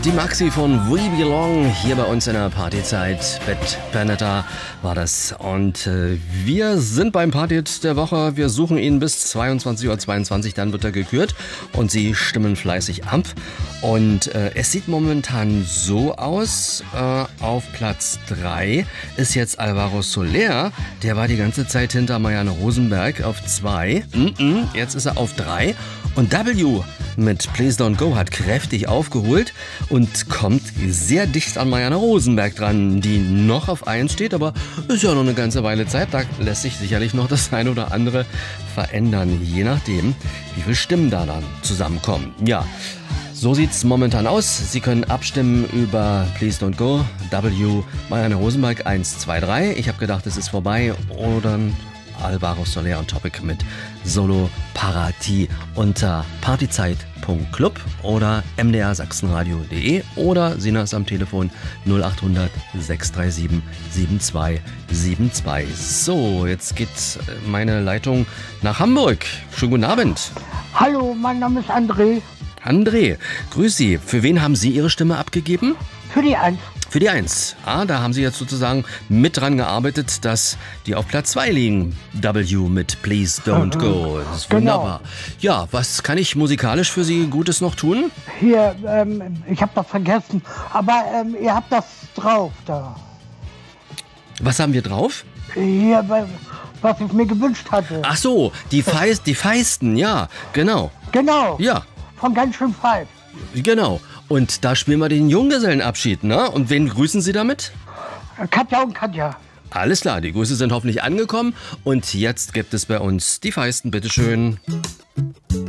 Die Maxi von We Belong hier bei uns in der Partyzeit. Bad Bernetta war das. Und wir sind beim Partyhit der Woche. Wir suchen ihn bis 22:22 Uhr, dann wird er gekürt. Und Sie stimmen fleißig ab. Und es sieht momentan so aus, auf Platz 3 ist jetzt Alvaro Soler. Der war die ganze Zeit hinter Marianne Rosenberg auf 2. Jetzt ist er auf 3. Und W mit Please Don't Go hat kräftig aufgeholt und kommt sehr dicht an Marianne Rosenberg dran, die noch auf 1 steht, aber ist ja noch eine ganze Weile Zeit. Da lässt sich sicherlich noch das eine oder andere verändern, je nachdem, wie viele Stimmen da dann zusammenkommen. Ja, so sieht's momentan aus. Sie können abstimmen über Please Don't Go, W, Marianne Rosenberg 1, 2, 3. Ich habe gedacht, es ist vorbei. Oder Alvaro Soler und Topic mit Solo Parati unter partyzeit.club oder mdrsachsenradio.de oder Sinas am Telefon 0800 637 7272. So, jetzt geht meine Leitung nach Hamburg. Schönen guten Abend. Hallo, mein Name ist André. André, grüß Sie. Für wen haben Sie Ihre Stimme abgegeben? Für die 1. Für die 1. Da haben Sie jetzt sozusagen mit dran gearbeitet, dass die auf Platz 2 liegen. W mit Please Don't Go. Das ist wunderbar. Genau. Ja, was kann ich musikalisch für Sie Gutes noch tun? Hier, ich habe das vergessen, aber ihr habt das drauf da. Was haben wir drauf? Hier, was ich mir gewünscht hatte. Ach so, die Feisten, ja, genau. Genau. Ja. Von ganz schön Five. Genau. Und da spielen wir den Junggesellenabschied, ne? Und wen grüßen Sie damit? Katja und Katja. Alles klar, die Grüße sind hoffentlich angekommen. Und jetzt gibt es bei uns die Feisten, bitteschön.